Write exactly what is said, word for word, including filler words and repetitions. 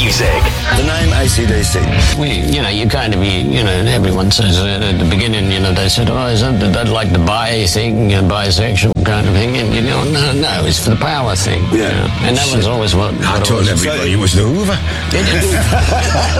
music. The name A C D C. We, you know, you kind of, you, you know, everyone says uh, at the beginning, you know, they said, oh, is that, that like the bi thing, uh, bisexual kind of thing? And, you know, no, no, it's for the power thing. Yeah. You know? And that was always what, what I it told was. everybody it was the Hoover.